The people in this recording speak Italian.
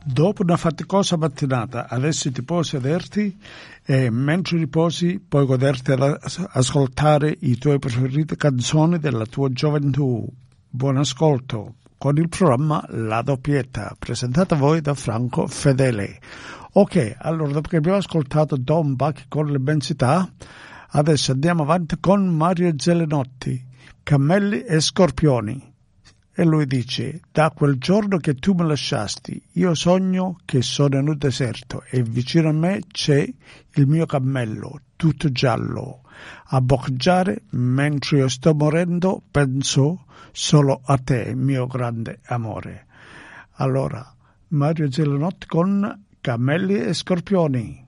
Dopo una faticosa mattinata, adesso ti puoi sederti e mentre riposi puoi goderti ad ascoltare i tuoi preferite canzoni della tua gioventù. Buon ascolto con il programma La Doppietta, presentato a voi da Franco Fedele. Ok, allora dopo che abbiamo ascoltato Don Buck con l'immensità, adesso andiamo avanti con Mario Zelenotti, Cammelli e Scorpioni. E lui dice: da quel giorno che tu mi lasciasti, io sogno che sono in un deserto e vicino a me c'è il mio cammello, tutto giallo, a boccheggiare mentre io sto morendo, penso solo a te, mio grande amore. Allora, Mario Zelenotti con Cammelli e Scorpioni.